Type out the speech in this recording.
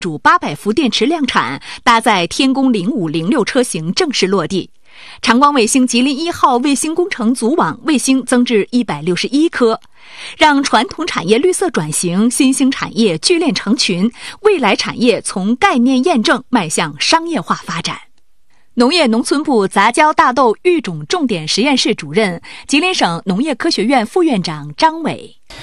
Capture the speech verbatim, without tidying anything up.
主八百伏电池量产，搭载天宫零五零六车型正式落地。长光卫星吉林一号卫星工程组网卫星增至一百六十一颗，让传统产业绿色转型，新兴产业聚链成群，未来产业从概念验证迈向商业化发展。农业农村部杂交大豆育种重点实验室主任、吉林省农业科学院副院长张伟。